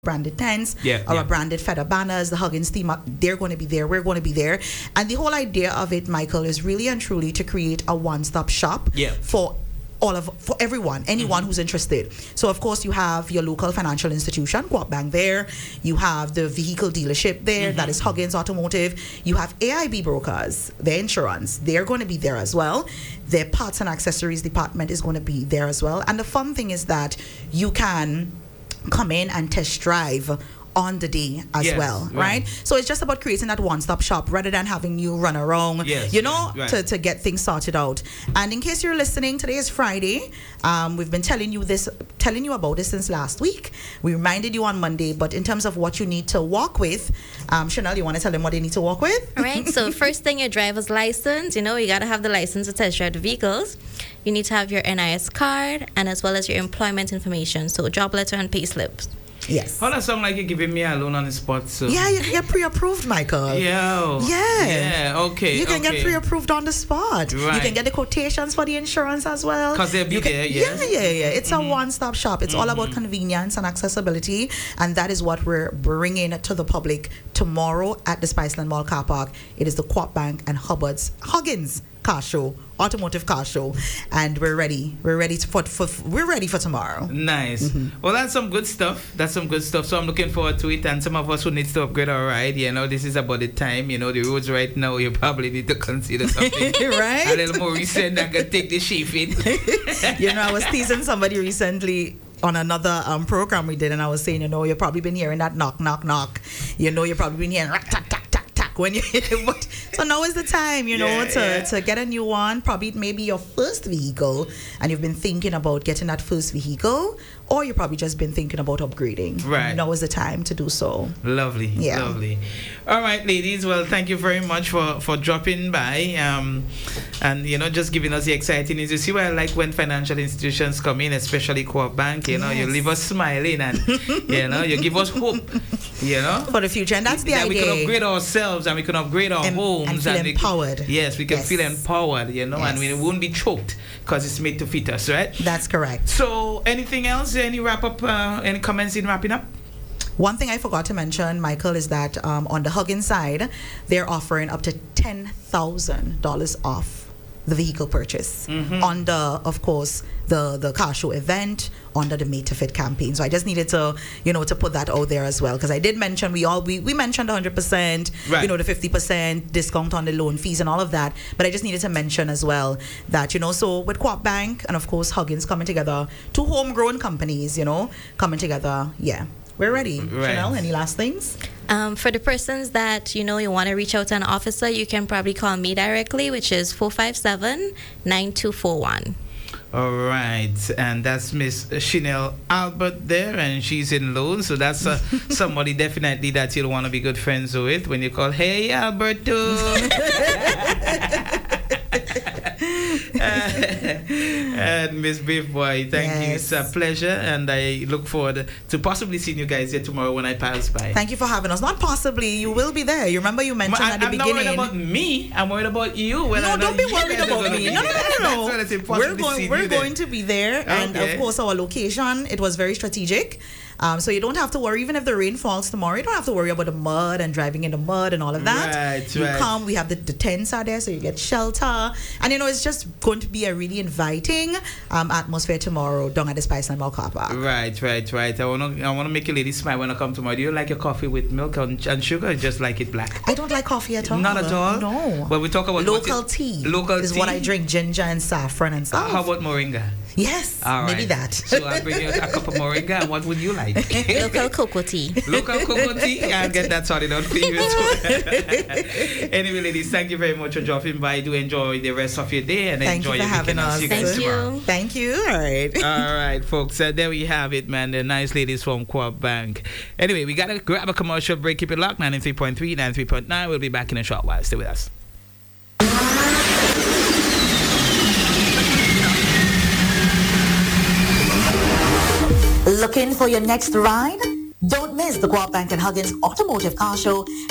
branded tents, our branded feather banners, the Huggins theme, they're going to be there. We're going to be there. And the whole idea of it, Michael, is really and truly to create a one-stop shop for everyone, anyone who's interested. So of course you have your local financial institution, Co-op Bank there. You have the vehicle dealership there, that is Huggins Automotive. You have AIB brokers, their insurance, they're going to be there as well. Their parts and accessories department is going to be there as well. And the fun thing is that you can come in and test drive on the day as well, right? So it's just about creating that one-stop shop rather than having you run around, to get things sorted out. And in case you're listening, today is Friday. We've been telling you about this since last week. We reminded you on Monday, but in terms of what you need to walk with, Chanel, you want to tell them what they need to walk with? All right. So first thing, your driver's license. You got to have the license to test drive the vehicles. You need to have your NIS card and as well as your employment information. So job letter and pay slips. Yes. How that sound like you're giving me a loan on the spot? So. Yeah, you can get pre-approved, Michael. Yeah, okay. You can get pre-approved on the spot. Right. You can get the quotations for the insurance as well. Because they'll be there, Yeah. It's a one-stop shop. It's all about convenience and accessibility, and that is what we're bringing to the public tomorrow at the Spiceland Mall car park. It is the Co-op Bank and Huggins car show, automotive car show, and we're ready. We're ready for tomorrow. Nice. Well, that's some good stuff. So I'm looking forward to it. And some of us who needs to upgrade our ride, this is about the time. The roads right now, you probably need to consider something right? a little more recent that can take the shift in. I was teasing somebody recently on another program we did, and I was saying, you've probably been hearing that knock, knock, knock. You've probably been hearing rat, tack, tack, tack, tack when you so now is the time, to get a new one. Probably it may be your first vehicle, and you've been thinking about getting that first vehicle, or you've probably just been thinking about upgrading. Right. Now is the time to do so. Lovely. Yeah. Lovely. All right, ladies. Well, thank you very much for dropping by, and just giving us the exciting news. You see what I like when financial institutions come in, especially Co-op Bank. You leave us smiling, and you give us hope. For the future, and that's the idea. We can upgrade ourselves, and we can upgrade our homes, and feel empowered. We can feel empowered. And we won't be choked because it's made to fit us, right? That's correct. So, anything else? Any wrap up? Any comments in wrapping up? One thing I forgot to mention, Michael, is that on the Huggins side, they're offering up to $10,000 off the vehicle purchase under, of course, the car show event, under the Made to Fit campaign. So I just needed to, to put that out there as well, because I did mention we mentioned 100%, right. The 50% discount on the loan fees and all of that. But I just needed to mention as well that, so with Co-op Bank and of course Huggins coming together, two homegrown companies, coming together, we're ready. Right. Chanel, any last things? For the persons that, you want to reach out to an officer, you can probably call me directly, which is 457-9241. All right, and that's Miss Chanel Albert there, and she's in loan, so that's somebody definitely that you'll want to be good friends with when you call, hey, Alberto. And Miss Beef Boy, thank you. It's a pleasure, and I look forward to possibly seeing you guys here tomorrow when I pass by. Thank you for having us. Not possibly, you will be there. You remember you mentioned at the beginning. I'm not worried about me. I'm worried about you. No, don't be worried about me. No. We're going to be there, and of course our location. It was very strategic. So you don't have to worry, even if the rain falls tomorrow, you don't have to worry about the mud and driving in the mud and all of that. Right, you come, we have the tents are there, so you get shelter. And it's just going to be a really inviting atmosphere tomorrow down at the Spiceland Mall car park. Right. I wanna make you ladies smile when I come tomorrow. Do you like your coffee with milk and sugar, or just like it black? I don't like coffee at all. Not at all? No. Well, we talk about local tea. Local is tea? What I drink, ginger and saffron and stuff. How about moringa? Yes, all right. Maybe that. So I'll bring you a cup of moringa, and what would you like? Local cocoa tea. Local cocoa tea? I'll get that sorted out for you as well. Anyway, ladies, thank you very much for dropping by. Do enjoy the rest of your day, and enjoy your weekend. Us. Thank you. All right. All right, folks. There we have it, man. The nice ladies from Co-op Bank. Anyway, we got to grab a commercial break. Keep it locked. 93.3, 93.9. We'll be back in a short while. Stay with us. Looking for your next ride? Don't miss the Co-op Bank and Huggins Automotive Car Show